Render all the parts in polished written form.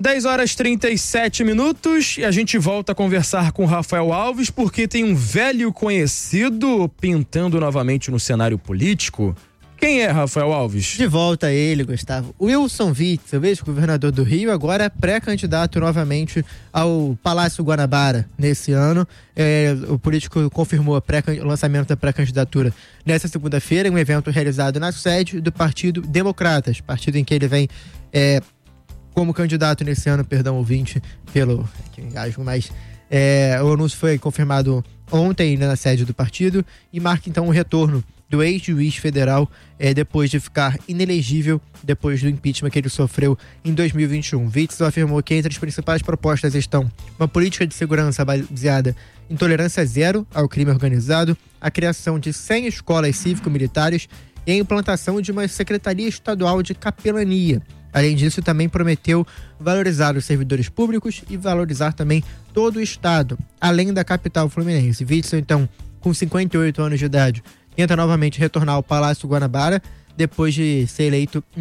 10h37 e a gente volta a conversar com Rafael Alves porque tem um velho conhecido pintando novamente no cenário político. Quem é Rafael Alves? De volta ele, Gustavo. Wilson Witzel, ex-governador do Rio, agora pré-candidato novamente ao Palácio Guanabara nesse ano. O político confirmou o lançamento da pré-candidatura nesta segunda-feira, em um evento realizado na sede do Partido Democratas, partido em que ele vem como candidato nesse ano, ouvinte, pelo que engasgo, mas o anúncio foi confirmado ontem na sede do partido e marca então o retorno do ex-juiz federal depois de ficar inelegível depois do impeachment que ele sofreu em 2021. Witzel afirmou que entre as principais propostas estão uma política de segurança baseada em tolerância zero ao crime organizado, a criação de 100 escolas cívico-militares e a implantação de uma secretaria estadual de capelania. Além disso, também prometeu valorizar os servidores públicos e valorizar também todo o estado, além da capital fluminense. Witzel, então, com 58 anos de idade, tenta novamente retornar ao Palácio Guanabara depois de ser eleito em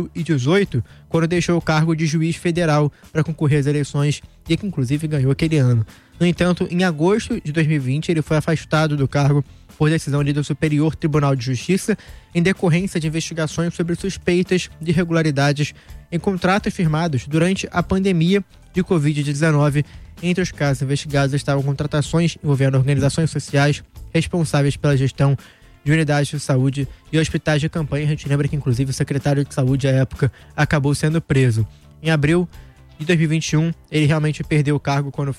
2018, quando deixou o cargo de juiz federal para concorrer às eleições e que inclusive ganhou aquele ano. No entanto, em agosto de 2020, ele foi afastado do cargo por decisão do Superior Tribunal de Justiça em decorrência de investigações sobre suspeitas de irregularidades em contratos firmados durante a pandemia de Covid-19. Entre os casos investigados estavam contratações envolvendo organizações sociais responsáveis pela gestão de unidades de saúde e hospitais de campanha. A gente lembra que, inclusive, o secretário de saúde, à época, acabou sendo preso. Em abril de 2021, ele realmente perdeu o cargo quando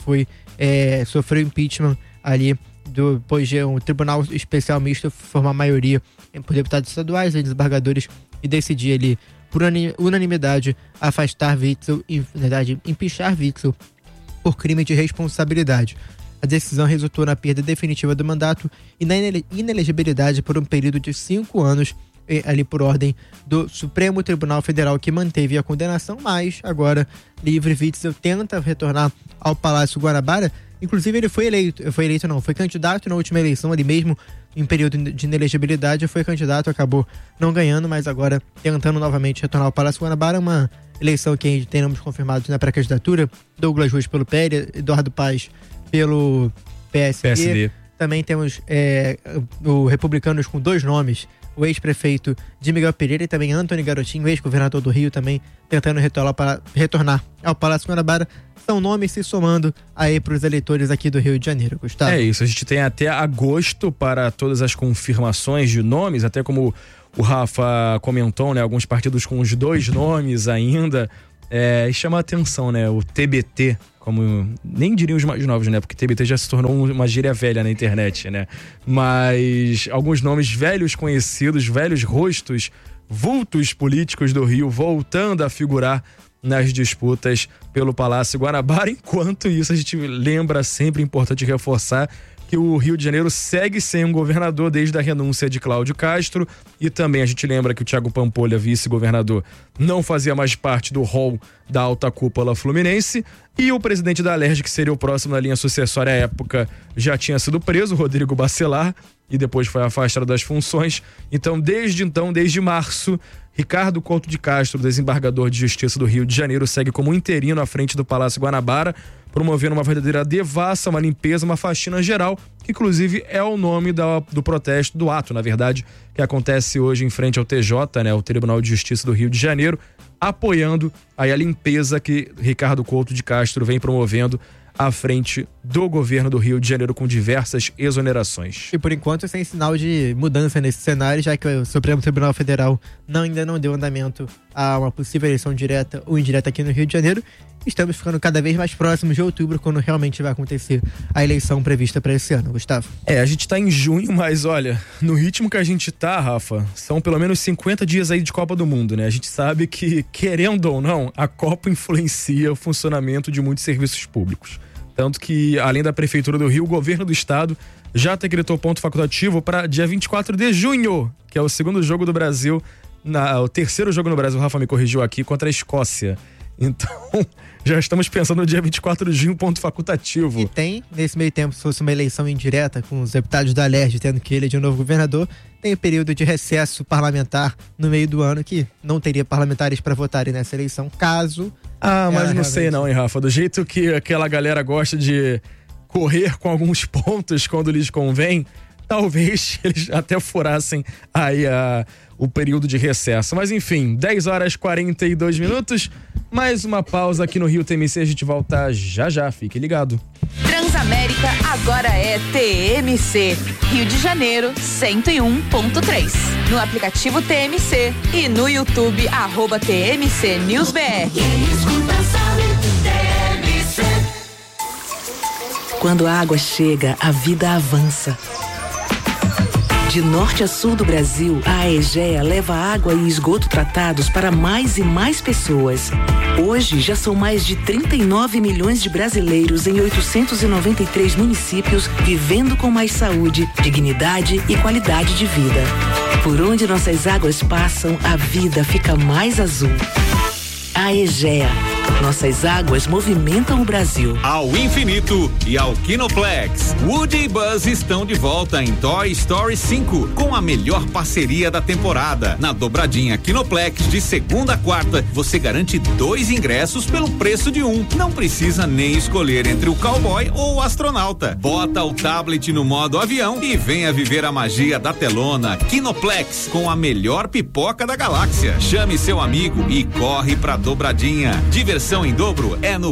sofreu impeachment ali, depois de um tribunal especial misto formar maioria por deputados estaduais e desembargadores e decidir ali, por unanimidade, afastar Witzel e, na verdade, empichar Witzel por crime de responsabilidade. A decisão resultou na perda definitiva do mandato e na inelegibilidade por um período de 5 anos, ali por ordem do Supremo Tribunal Federal, que manteve a condenação, mas agora livre. Witzel tenta retornar ao Palácio Guanabara. Inclusive ele foi candidato na última eleição, ali mesmo em período de inelegibilidade, foi candidato, acabou não ganhando, mas agora tentando novamente retornar ao Palácio Guanabara. Uma eleição que a gente tem nomes confirmados na pré-candidatura: Douglas Ruas pelo PL, Eduardo Paes pelo PSD. Também temos o Republicanos com 2 nomes, o ex-prefeito de Miguel Pereira e também Antony Garotinho, ex-governador do Rio, também tentando retornar ao Palácio Guanabara. São nomes se somando aí para os eleitores aqui do Rio de Janeiro, Gustavo. É isso, a gente tem até agosto para todas as confirmações de nomes, até como o Rafa comentou, né, alguns partidos com os 2 nomes ainda, e chama a atenção, né, o TBT, como nem diriam os mais novos, né, porque TBT já se tornou uma gíria velha na internet, né, mas alguns nomes velhos conhecidos, velhos rostos, vultos políticos do Rio voltando a figurar nas disputas pelo Palácio Guanabara. Enquanto isso, a gente lembra sempre, importante reforçar, que o Rio de Janeiro segue sem um governador desde a renúncia de Cláudio Castro, e também a gente lembra que o Thiago Pampolha, vice-governador, não fazia mais parte do rol da alta cúpula fluminense, e o presidente da Alerj, que seria o próximo na linha sucessória à época, já tinha sido preso, Rodrigo Bacelar, e depois foi afastado das funções. Então, desde março, Ricardo Couto de Castro, desembargador de Justiça do Rio de Janeiro, segue como interino à frente do Palácio Guanabara, promovendo uma verdadeira devassa, uma limpeza, uma faxina geral, que inclusive é o nome do protesto, do ato, na verdade, que acontece hoje em frente ao TJ, né, o Tribunal de Justiça do Rio de Janeiro, apoiando aí a limpeza que Ricardo Couto de Castro vem promovendo à frente do governo do Rio de Janeiro, com diversas exonerações. E por enquanto sem sinal de mudança nesse cenário, já que o Supremo Tribunal Federal ainda não deu andamento a uma possível eleição direta ou indireta aqui no Rio de Janeiro. Estamos ficando cada vez mais próximos de outubro, quando realmente vai acontecer a eleição prevista para esse ano, Gustavo. A gente tá em junho, mas olha, no ritmo que a gente tá, Rafa, são pelo menos 50 dias aí de Copa do Mundo, né? A gente sabe que, querendo ou não, a Copa influencia o funcionamento de muitos serviços públicos. Tanto que, além da Prefeitura do Rio, o governo do estado já decretou ponto facultativo para dia 24 de junho, que é o segundo jogo do Brasil, o terceiro jogo no Brasil, o Rafa me corrigiu aqui, contra a Escócia. Então, já estamos pensando no dia 24 de junho, ponto facultativo. E tem, nesse meio tempo, se fosse uma eleição indireta, com os deputados da Alerj tendo que eleger um novo governador, tem o período de recesso parlamentar no meio do ano, que não teria parlamentares para votarem nessa eleição, caso Ah, mas não sei não, hein, Rafa? Do jeito que aquela galera gosta de correr com alguns pontos quando lhes convém, talvez eles até furassem aí o período de recesso. Mas enfim, 10h42, mais uma pausa aqui no Rio TMC, a gente volta já, fique ligado. Transamérica agora é TMC, Rio de Janeiro 101.3, no aplicativo TMC e no YouTube @TMC News BR. Quando a água chega, a vida avança. De norte a sul do Brasil, a Aegea leva água e esgoto tratados para mais e mais pessoas. Hoje, já são mais de 39 milhões de brasileiros em 893 municípios vivendo com mais saúde, dignidade e qualidade de vida. Por onde nossas águas passam, a vida fica mais azul. Aegea. Nossas águas movimentam o Brasil. Ao infinito e ao Kinoplex. Woody e Buzz estão de volta em Toy Story 5 com a melhor parceria da temporada. Na dobradinha Kinoplex de segunda a quarta, você garante 2 ingressos pelo preço de 1. Não precisa nem escolher entre o cowboy ou o astronauta. Bota o tablet no modo avião e venha viver a magia da telona. Kinoplex, com a melhor pipoca da galáxia. Chame seu amigo e corre pra dobradinha. Diversão em dobro é no